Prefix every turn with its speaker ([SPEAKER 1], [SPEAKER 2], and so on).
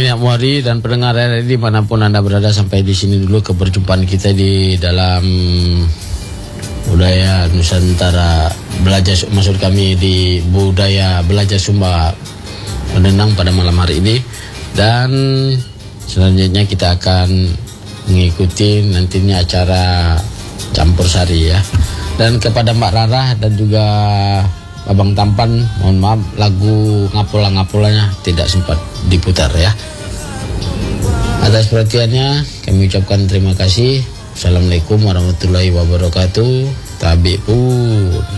[SPEAKER 1] ya Muari dan pendengar RRI dimanapun Anda berada, sampai di sini dulu keberjumpaan kita di dalam budaya Nusantara belajar, maksud kami di budaya belajar Sumba Menenang pada malam hari ini. Dan selanjutnya kita akan mengikuti nantinya acara campur sari ya. Dan kepada Mbak Rarah dan juga Abang Tampan, mohon maaf lagu ngapula-ngapulanya tidak sempat diputar ya. Atas perhatiannya kami ucapkan terima kasih. Assalamualaikum warahmatullahi wabarakatuh. Tabi pun.